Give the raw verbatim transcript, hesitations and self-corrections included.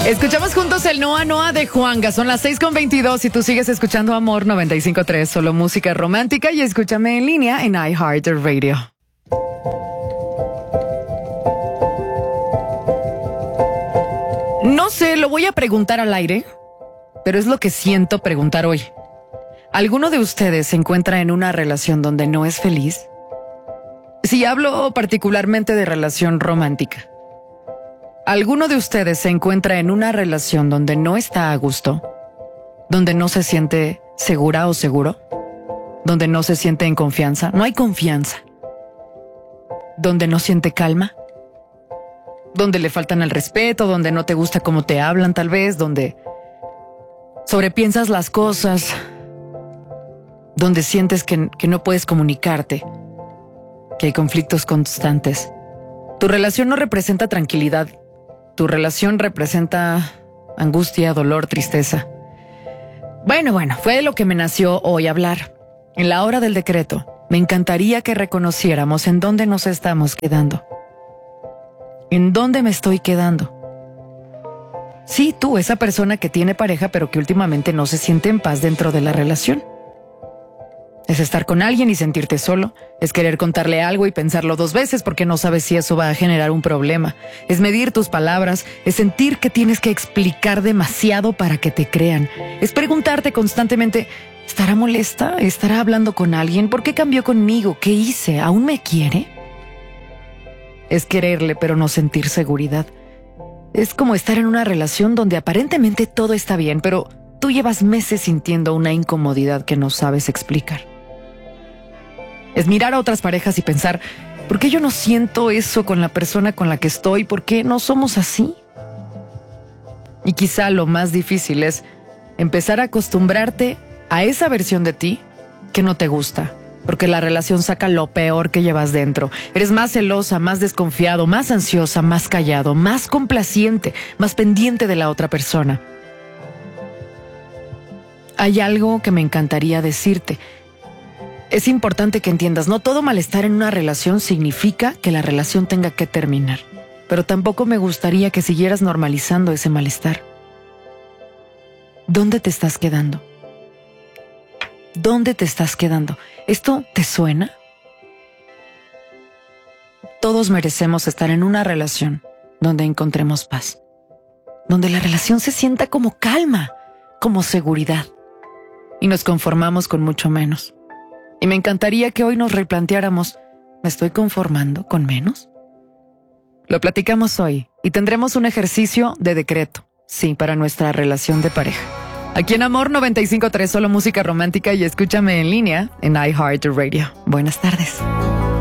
Escuchamos juntos el Noa Noa de Juanga. Son las seis con veintidós y tú sigues escuchando Amor noventa y cinco punto tres, solo música romántica, y escúchame en línea en iHeartRadio. No sé, lo voy a preguntar al aire, pero es lo que siento preguntar hoy. ¿Alguno de ustedes se encuentra en una relación donde no es feliz? Si hablo particularmente de relación romántica. ¿Alguno de ustedes se encuentra en una relación donde no está a gusto? ¿Donde no se siente segura o seguro? ¿Donde no se siente en confianza? No hay confianza. ¿Donde no siente calma? ¿Donde le faltan al respeto? ¿Donde no te gusta cómo te hablan tal vez? ¿Donde sobrepiensas las cosas? ¿Donde sientes que, que no puedes comunicarte? ¿Que hay conflictos constantes? Tu relación no representa tranquilidad. Tu relación representa angustia, dolor, tristeza. Bueno, bueno, fue lo que me nació hoy hablar. En la hora del decreto, me encantaría que reconociéramos en dónde nos estamos quedando. ¿En dónde me estoy quedando? Sí, tú, esa persona que tiene pareja pero que últimamente no se siente en paz dentro de la relación. Es estar con alguien y sentirte solo. Es querer contarle algo y pensarlo dos veces porque no sabes si eso va a generar un problema. Es medir tus palabras. Es sentir que tienes que explicar demasiado para que te crean. Es preguntarte constantemente, ¿estará molesta? ¿Estará hablando con alguien? ¿Por qué cambió conmigo? ¿Qué hice? ¿Aún me quiere? Es quererle pero no sentir seguridad. Es como estar en una relación donde aparentemente todo está bien, pero tú llevas meses sintiendo una incomodidad que no sabes explicar. Es mirar a otras parejas y pensar, ¿por qué yo no siento eso con la persona con la que estoy? ¿Por qué no somos así? Y quizá lo más difícil es empezar a acostumbrarte a esa versión de ti que no te gusta, porque la relación saca lo peor que llevas dentro. Eres más celosa, más desconfiado, más ansiosa, más callado, más complaciente, más pendiente de la otra persona. Hay algo que me encantaría decirte. Es importante que entiendas, no todo malestar en una relación significa que la relación tenga que terminar, pero tampoco me gustaría que siguieras normalizando ese malestar. ¿Dónde te estás quedando? ¿Dónde te estás quedando? ¿Esto te suena? Todos merecemos estar en una relación donde encontremos paz, donde la relación se sienta como calma, como seguridad, y nos conformamos con mucho menos. Y me encantaría que hoy nos replanteáramos, ¿me estoy conformando con menos? Lo platicamos hoy y tendremos un ejercicio de decreto, sí, para nuestra relación de pareja. Aquí en Amor noventa y cinco punto tres, solo música romántica, y escúchame en línea en iHeartRadio. Buenas tardes.